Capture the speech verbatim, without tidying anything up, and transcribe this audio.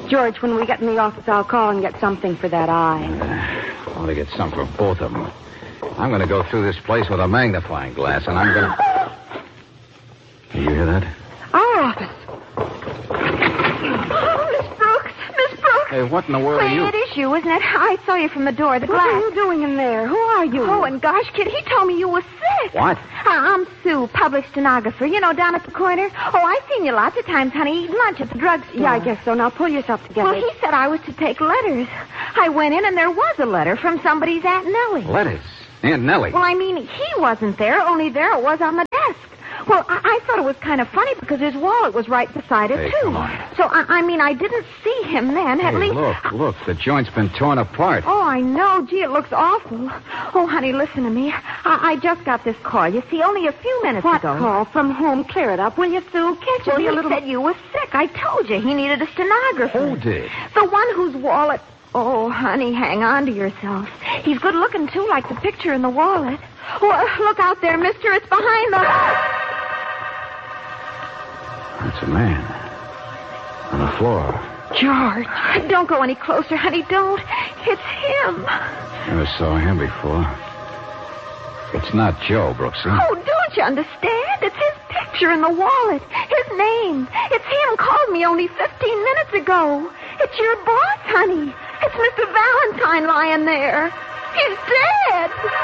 George, when we get in the office, I'll call and get something for that eye. Uh, I want to get some for both of them. I'm going to go through this place with a magnifying glass, and I'm going to... You hear that? Our office. Oh, Miss Brooks. Miss Brooks. Hey, what in the world Wait, are you... it is you, isn't it? I saw you from the door, the What glass. are you doing in there? Who are you? Oh, and gosh, kid, he told me you were sick. What? Uh, I'm Sue, public stenographer. You know, down at the corner. Oh, I've seen you lots of times, honey, eating lunch at the drugstore. Yeah, I guess so. Now pull yourself together. Well, he said I was to take letters. I went in, and there was a letter from somebody's Aunt Nellie. Letters. Aunt Nellie. Well, I mean, he wasn't there, only there it was on the desk. Well, I, I thought it was kind of funny because his wallet was right beside it, Hey, too. come on. So, I, I mean, I didn't see him then. At Hey, least... look, look. The joint's been torn apart. Oh, I know. Gee, it looks awful. Oh, honey, listen to me. I, I just got this call. You see, only a few minutes What ago. call? From whom? Clear it up, will you, Sue? Can't you Well, be he a little... said you were sick. I told you he needed a stenographer. Who did? The one whose wallet... Oh, honey, hang on to yourself. He's good looking, too, like the picture in the wallet. Oh, look out there, mister. It's behind the... That's a man. On the floor. George, don't go any closer, honey. Don't. It's him. Never saw him before. It's not Joe, Brooksy. Oh, don't you understand? It's his picture in the wallet. His name. It's him. Called me only fifteen minutes ago. It's your boss, honey. It's Mister Valentine lying there. He's dead.